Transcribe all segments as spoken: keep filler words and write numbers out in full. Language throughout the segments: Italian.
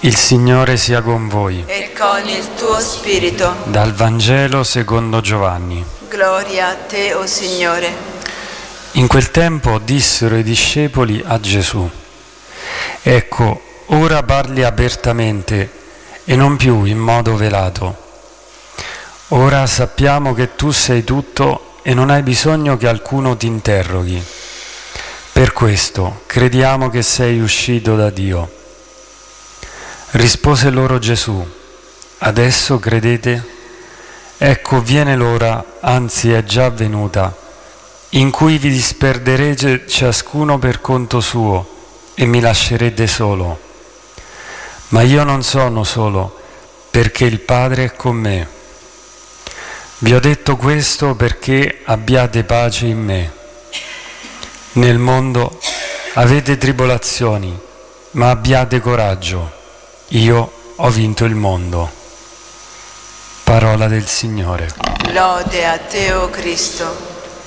Il Signore sia con voi. E con il tuo spirito. Dal Vangelo secondo Giovanni. Gloria a te, o Signore. In quel tempo dissero i discepoli a Gesù: ecco, ora parli apertamente e non più in modo velato. Ora sappiamo che tu sei tutto e non hai bisogno che alcuno ti interroghi. Per questo crediamo che sei uscito da Dio. Rispose loro Gesù: adesso credete? Ecco, viene l'ora, anzi è già venuta, in cui vi disperderete ciascuno per conto suo e mi lascerete solo. Ma io non sono solo, perché il Padre è con me. Vi ho detto questo perché abbiate pace in me. Nel mondo avete tribolazioni, ma abbiate coraggio. Io ho vinto il mondo. Parola del Signore. Lode a te, o Cristo.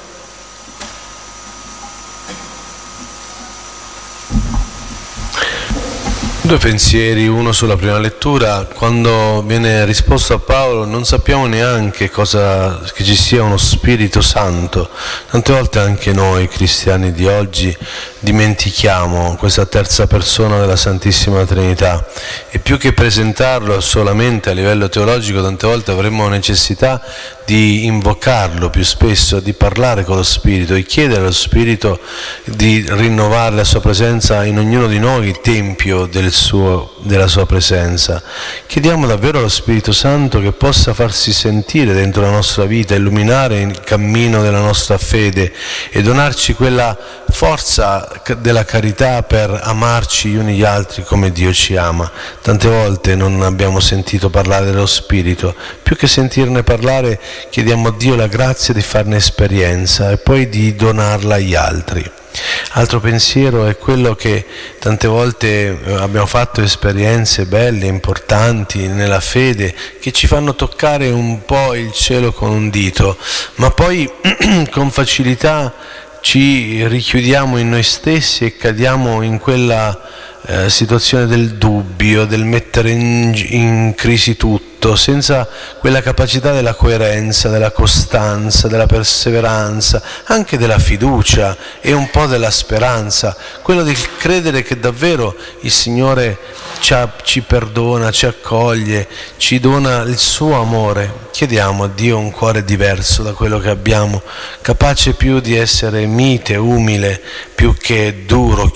Due pensieri, uno sulla prima lettura. Quando viene risposto a Paolo non sappiamo neanche cosa, che ci sia uno Spirito Santo. Tante volte anche noi cristiani di oggi dimentichiamo questa terza persona della Santissima Trinità e più che presentarlo solamente a livello teologico, tante volte avremmo necessità di invocarlo più spesso, di parlare con lo Spirito, di chiedere allo Spirito di rinnovare la sua presenza in ognuno di noi, tempio del suo, della sua presenza. Chiediamo davvero allo Spirito Santo che possa farsi sentire dentro la nostra vita, illuminare il cammino della nostra fede e donarci quella forza della carità per amarci gli uni gli altri come Dio ci ama. Tante volte non abbiamo sentito parlare dello Spirito, più che sentirne parlare chiediamo a Dio la grazia di farne esperienza e poi di donarla agli altri. Altro pensiero è quello che tante volte abbiamo fatto esperienze belle, importanti nella fede, che ci fanno toccare un po' il cielo con un dito, ma poi con facilità ci richiudiamo in noi stessi e cadiamo in quella eh, situazione del dubbio, del mettere in, in crisi tutto, senza quella capacità della coerenza, della costanza, della perseveranza, anche della fiducia e un po' della speranza, quello di credere che davvero il Signore ci, ci perdona, ci accoglie, ci dona il suo amore. Chiediamo a Dio un cuore diverso da quello che abbiamo, capace più di essere mite, umile, più che duro,